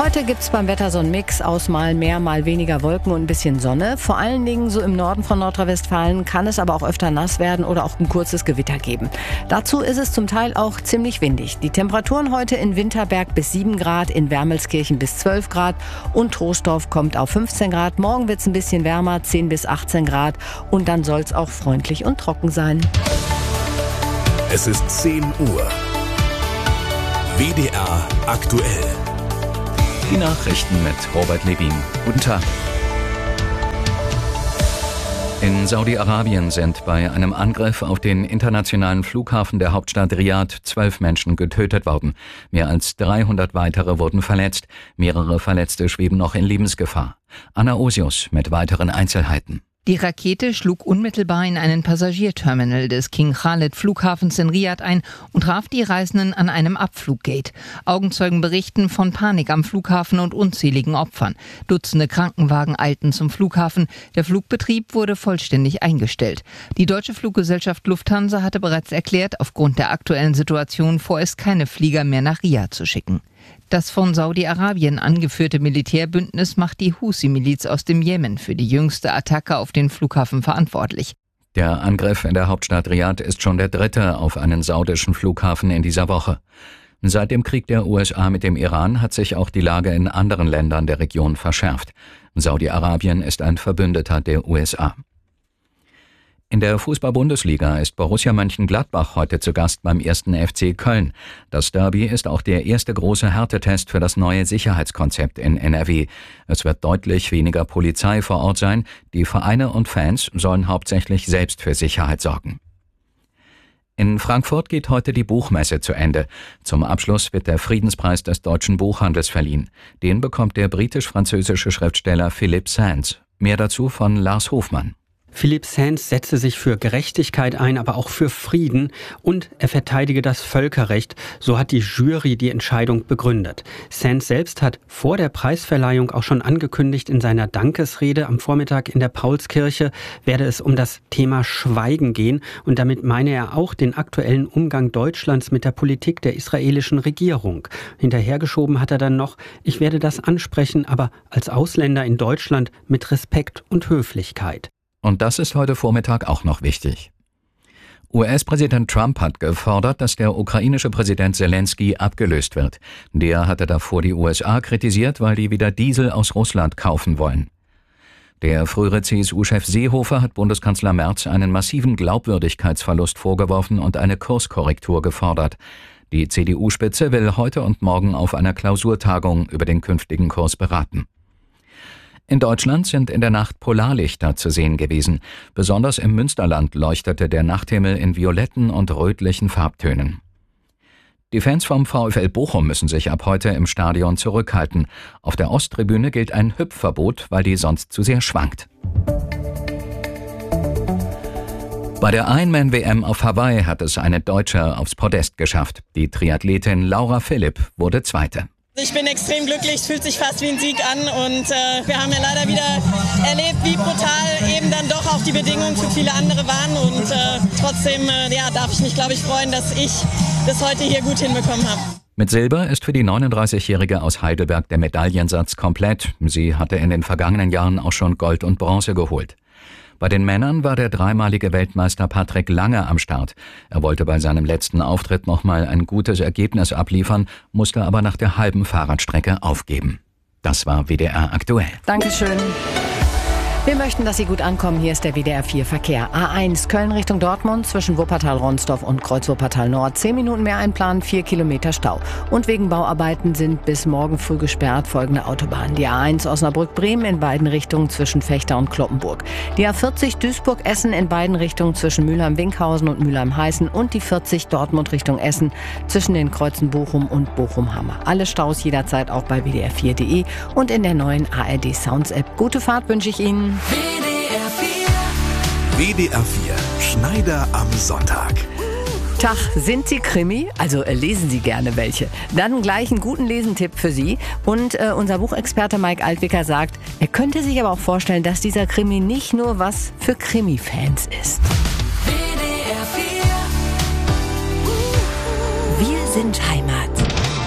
Heute gibt's beim Wetter so einen Mix aus mal mehr, mal weniger Wolken und ein bisschen Sonne. Vor allen Dingen so im Norden von Nordrhein-Westfalen kann es aber auch öfter nass werden oder auch ein kurzes Gewitter geben. Dazu ist es zum Teil auch ziemlich windig. Die Temperaturen heute in Winterberg bis 7 Grad, in Wermelskirchen bis 12 Grad und Troisdorf kommt auf 15 Grad. Morgen wird's ein bisschen wärmer, 10 bis 18 Grad und dann soll's auch freundlich und trocken sein. Es ist 10 Uhr. WDR aktuell. Die Nachrichten mit Robert Levin. Guten Tag. In Saudi-Arabien sind bei einem Angriff auf den internationalen Flughafen der Hauptstadt Riad 12 Menschen getötet worden. Mehr als 300 weitere wurden verletzt. Mehrere Verletzte schweben noch in Lebensgefahr. Anna Osius mit weiteren Einzelheiten. Die Rakete schlug unmittelbar in einen Passagierterminal des King Khalid Flughafens in Riad ein und traf die Reisenden an einem Abfluggate. Augenzeugen berichten von Panik am Flughafen und unzähligen Opfern. Dutzende Krankenwagen eilten zum Flughafen. Der Flugbetrieb wurde vollständig eingestellt. Die deutsche Fluggesellschaft Lufthansa hatte bereits erklärt, aufgrund der aktuellen Situation vorerst keine Flieger mehr nach Riad zu schicken. Das von Saudi-Arabien angeführte Militärbündnis macht die Husi-Miliz aus dem Jemen für die jüngste Attacke auf den Flughafen verantwortlich. Der Angriff in der Hauptstadt Riad ist schon der dritte auf einen saudischen Flughafen in dieser Woche. Seit dem Krieg der USA mit dem Iran hat sich auch die Lage in anderen Ländern der Region verschärft. Saudi-Arabien ist ein Verbündeter der USA. In der Fußball-Bundesliga ist Borussia Mönchengladbach heute zu Gast beim 1. FC Köln. Das Derby ist auch der erste große Härtetest für das neue Sicherheitskonzept in NRW. Es wird deutlich weniger Polizei vor Ort sein. Die Vereine und Fans sollen hauptsächlich selbst für Sicherheit sorgen. In Frankfurt geht heute die Buchmesse zu Ende. Zum Abschluss wird der Friedenspreis des deutschen Buchhandels verliehen. Den bekommt der britisch-französische Schriftsteller Philippe Sands. Mehr dazu von Lars Hofmann. Philippe Sands setze sich für Gerechtigkeit ein, aber auch für Frieden und er verteidige das Völkerrecht. So hat die Jury die Entscheidung begründet. Sands selbst hat vor der Preisverleihung auch schon angekündigt, in seiner Dankesrede am Vormittag in der Paulskirche werde es um das Thema Schweigen gehen. Und damit meine er auch den aktuellen Umgang Deutschlands mit der Politik der israelischen Regierung. Hinterhergeschoben hat er dann noch, ich werde das ansprechen, aber als Ausländer in Deutschland mit Respekt und Höflichkeit. Und das ist heute Vormittag auch noch wichtig. US-Präsident Trump hat gefordert, dass der ukrainische Präsident Zelensky abgelöst wird. Der hatte davor die USA kritisiert, weil die wieder Diesel aus Russland kaufen wollen. Der frühere CSU-Chef Seehofer hat Bundeskanzler Merz einen massiven Glaubwürdigkeitsverlust vorgeworfen und eine Kurskorrektur gefordert. Die CDU-Spitze will heute und morgen auf einer Klausurtagung über den künftigen Kurs beraten. In Deutschland sind in der Nacht Polarlichter zu sehen gewesen. Besonders im Münsterland leuchtete der Nachthimmel in violetten und rötlichen Farbtönen. Die Fans vom VfL Bochum müssen sich ab heute im Stadion zurückhalten. Auf der Osttribüne gilt ein Hüpfverbot, weil die sonst zu sehr schwankt. Bei der Ironman-WM auf Hawaii hat es eine Deutsche aufs Podest geschafft. Die Triathletin Laura Philipp wurde Zweite. Ich bin extrem glücklich, es fühlt sich fast wie ein Sieg an und wir haben ja leider wieder erlebt, wie brutal eben dann doch auch die Bedingungen für viele andere waren und trotzdem darf ich mich, glaube ich, freuen, dass ich das heute hier gut hinbekommen habe. Mit Silber ist für die 39-Jährige aus Heidelberg der Medaillensatz komplett. Sie hatte in den vergangenen Jahren auch schon Gold und Bronze geholt. Bei den Männern war der dreimalige Weltmeister Patrick Lange am Start. Er wollte bei seinem letzten Auftritt nochmal ein gutes Ergebnis abliefern, musste aber nach der halben Fahrradstrecke aufgeben. Das war WDR aktuell. Dankeschön. Wir möchten, dass Sie gut ankommen. Hier ist der WDR 4 Verkehr. A1 Köln Richtung Dortmund zwischen Wuppertal-Ronsdorf und Kreuz-Wuppertal-Nord. 10 Minuten mehr einplanen, 4 Kilometer Stau. Und wegen Bauarbeiten sind bis morgen früh gesperrt folgende Autobahnen. Die A1 Osnabrück-Bremen in beiden Richtungen zwischen Vechta und Kloppenburg. Die A40 Duisburg-Essen in beiden Richtungen zwischen Mülheim-Winkhausen und Mülheim-Heißen. Und die 40 Dortmund Richtung Essen zwischen den Kreuzen Bochum und Bochum-Hammer. Alle Staus jederzeit auch bei wdr4.de und in der neuen ARD Sounds App. Gute Fahrt wünsche ich Ihnen. WDR 4 Schneider am Sonntag. Tag, sind Sie Krimi? Also lesen Sie gerne welche. Dann gleich einen guten Lesentipp für Sie. Und unser Buchexperte Mike Altwicker sagt, er könnte sich aber auch vorstellen, dass dieser Krimi nicht nur was für Krimi-Fans ist. WDR 4. Wir sind